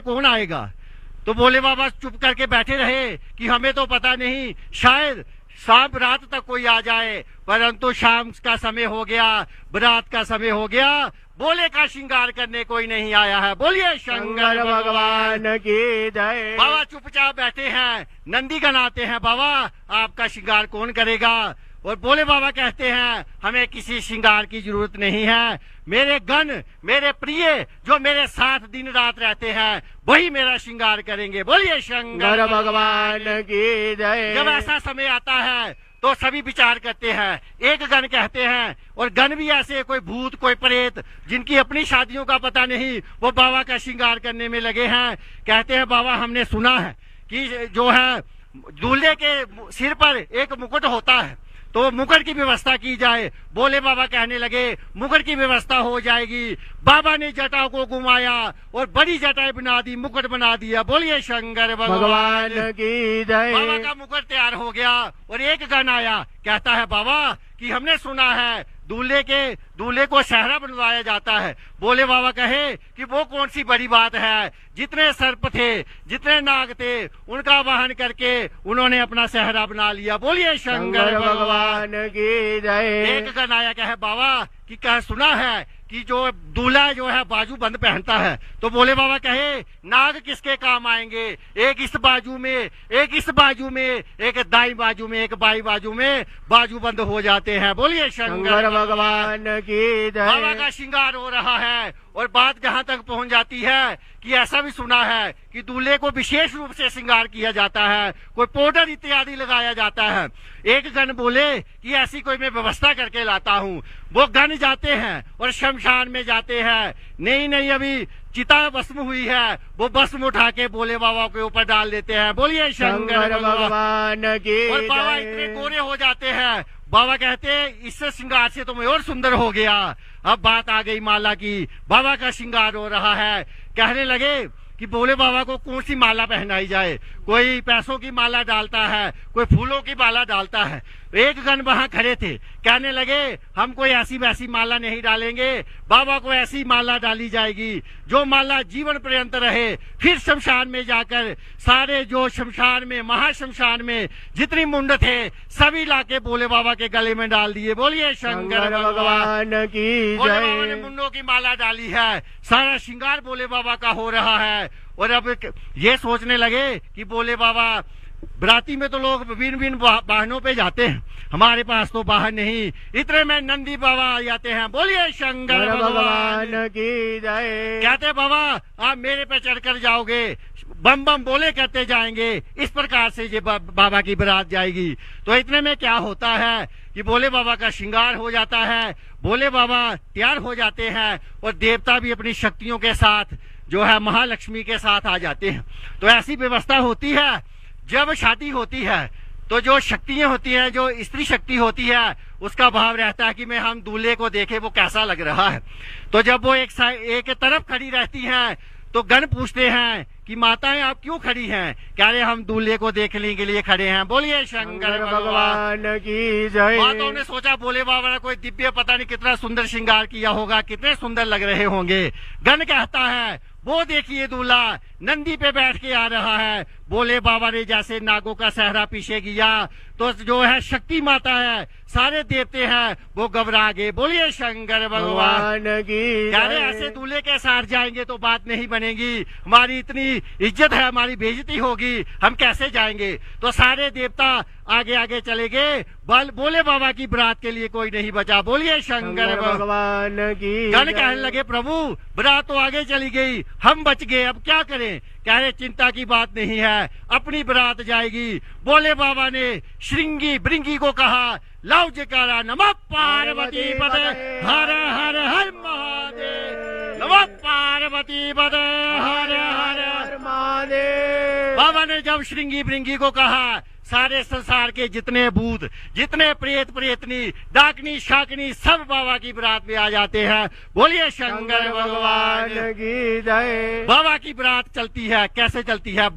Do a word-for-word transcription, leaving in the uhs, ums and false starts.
कौन आएगा? तो भोले बाबा चुप करके बैठे रहे कि हमें तो पता नहीं, शायद शाम रात तक कोई आ जाए। परंतु शाम का समय हो गया, बरात का समय हो गया, भोले का श्रृंगार करने कोई नहीं आया है। बोलिए शंकर भगवान की जय। बाबा चुपचाप बैठे हैं, नंदी गण आते हैं, बाबा आपका श्रृंगार कौन करेगा? और भोले बाबा कहते हैं हमें किसी श्रृंगार की जरूरत नहीं है, मेरे गण, मेरे प्रिय जो मेरे साथ दिन रात रहते हैं वही मेरा श्रृंगार करेंगे। बोलिए शंकर भगवान की जय। जब ऐसा समय आता है तो सभी विचार करते हैं, एक गण कहते हैं, और गण भी ऐसे, कोई भूत कोई प्रेत जिनकी अपनी शादियों का पता नहीं, वो बाबा का श्रृंगार करने में लगे हैं। कहते हैं बाबा हमने सुना है कि जो है दूल्हे के सिर पर एक मुकुट होता है, तो मुकुट की व्यवस्था की जाए। भोले बाबा कहने लगे मुकुट की व्यवस्था हो जाएगी। बाबा ने जटा को घुमाया और बड़ी जटाएं बना दी, मुकुट बना दिया। बोलिए शंकर भगवान की जय। बाबा का मुकुट तैयार हो गया और एक गण आया, कहता है बाबा कि हमने सुना है दूल्हे के दूल्हे को सहरा बनवाया जाता है। भोले बाबा कहे कि वो कौन सी बड़ी बात है, जितने सर्प थे, जितने नाग थे, उनका वाहन करके उन्होंने अपना सहरा बना लिया। बोलिए शंकर भगवान की जय। एक गण आया, कहे बाबा कि कह सुना है कि जो दूल्हा जो है बाजू बंद पहनता है। तो भोले बाबा कहे नाग किसके काम आएंगे, एक इस बाजू में, एक इस बाजू में, एक दाई बाजू में, एक बाई बाजू में बाजू बंद हो जाते हैं। बोलिए शंकर भगवान की जय। बाबा का श्रृंगार हो रहा है और बात जहाँ तक पहुँच जाती है कि ऐसा भी सुना है कि दूल्हे को विशेष रूप से श्रृंगार किया जाता है, कोई पाउडर इत्यादि लगाया जाता है। एक गण बोले कि ऐसी कोई मैं व्यवस्था करके लाता हूँ। वो गण जाते हैं और शमशान में जाते हैं, नहीं नहीं अभी चिता भस्म हुई है, वो भस्म उठा के भोले बाबा के ऊपर डाल देते हैं। बोलिए शंकर भगवान की। और बाबा इतने गोरे हो जाते हैं, बाबा कहते हैं इससे श्रृंगार से तो मैं और सुंदर हो गया। अब बात आ गई माला की, बाबा का श्रृंगार हो रहा है। कहने लगे कि भोले बाबा को कौन सी माला पहनाई जाए। कोई पैसों की माला डालता है, कोई फूलों की माला डालता है। एक गण वहां खड़े थे, कहने लगे हम कोई ऐसी वैसी माला नहीं डालेंगे, बाबा को ऐसी माला डाली जाएगी जो माला जीवन पर्यंत रहे। फिर शमशान में जाकर सारे जो शमशान में, महाशमशान में जितनी मुंड थे सभी लाके भोले बाबा के गले में डाल दिए। बोलिए शंकर भगवान की भोले बाबा ने जय। मुंडों की माला डाली है, सारा श्रृंगार भोले बाबा का हो रहा है। और अब ये सोचने लगे कि भोले बाबा, बराती में तो लोग भिन्न भिन्न वाहनों पे जाते हैं, हमारे पास तो वाहन नहीं, इतने में नंदी बाबा आ जाते हैं। बोलिए शंकर भगवान की जय। कहते बाबा आप मेरे पे चढ़कर जाओगे, बम बम बोले करते जाएंगे, इस प्रकार से ये बा, बाबा की बारात जाएगी। तो इतने में क्या होता है कि भोले बाबा का श्रृंगार हो जाता है, भोले बाबा तैयार हो जाते हैं और देवता भी अपनी शक्तियों के साथ जो है महालक्ष्मी के साथ आ जाते हैं। तो ऐसी व्यवस्था होती है, जब शादी होती है तो जो शक्तियां होती हैं, जो स्त्री शक्ति होती है, उसका भाव रहता है कि मैं हम दूल्हे को देखे वो कैसा लग रहा है। तो जब वो एक एक तरफ खड़ी रहती हैं तो गण पूछते हैं कि माताएं आप क्यों खड़ी हैं? कह रहे हम दूल्हे को देखने के लिए खड़े हैं। बोलिए शंकर भगवान की जय। माताओं ने सोचा भोले बाबा ने कोई दिव्य पता नहीं कितना सुंदर श्रृंगार किया होगा, कितने सुंदर लग रहे होंगे। गण कहता है वो देखिए दूल्हा नंदी पे बैठ के आ रहा है। भोले बाबा ने जैसे नागों का सहरा पीछे किया तो जो है शक्ति माता है, सारे देवते हैं, वो घबरा गए। बोलिए शंकर भगवान की कह रहे ऐसे दूल्हे के साथ जाएंगे तो बात नहीं बनेगी, हमारी इतनी इज्जत है, हमारी बेइज्जती होगी, हम कैसे जाएंगे। तो सारे देवता आगे आगे चले गए, बल भोले बाबा की बारात के लिए कोई नहीं बचा। बोलिए शंकर भगवान की। गण कहने लगे प्रभु बारात तो आगे चली गई, हम बच गए, अब क्या करें। कह रहे चिंता की बात नहीं है, अपनी बारात जाएगी। भोले बाबा ने श्रृंगी भृंगी को कहा लाओ जयकारा, नमः पार्वती पते हर हर हर महादेव, नमः पार्वती पते हर हर महादेव। बाबा ने जब श्रृंगी भृंगी को कहा, सारे संसार के जितने भूत, जितने प्रेत प्रेतनी, डाकनी शाकनी सब बाबा की बारात में आ जाते हैं। बोलिए शंकर भगवान की जय। बाबा की बारात चलती है, कैसे चलती है?